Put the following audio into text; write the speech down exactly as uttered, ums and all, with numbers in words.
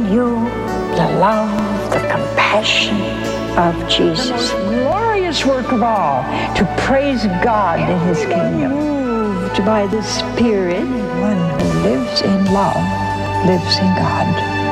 you the love, the compassion of Jesus. The most glorious work of all, to praise God in his kingdom. Moved by the Spirit, one who lives in love lives in God.